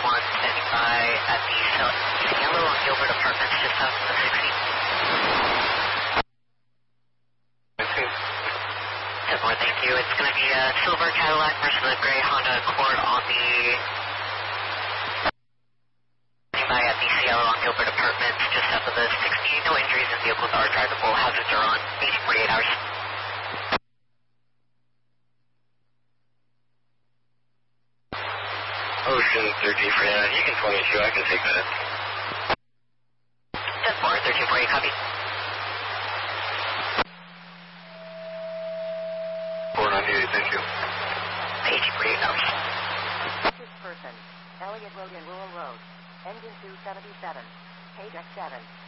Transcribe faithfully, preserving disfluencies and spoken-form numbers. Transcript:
one standing by at the Yellow on Gilbert Apartments, just south of the sixty. ten more, thank you. It's going to be a silver Cadillac versus a gray Honda Accord on the standing by at the Cielo on Gilbert Apartments, just south of the sixty. No injuries and vehicles are drivable. Hazards are on. eighty forty-eight hours. Ocean thirteen forty-nine, you can twenty-two, I can take that. ten four, thirteen forty-eight, copy. four ninety-eight, thank you. eighty forty-eight hours. This person, Elliott Road and Rural Road, engine two seventy-seven, page X seven.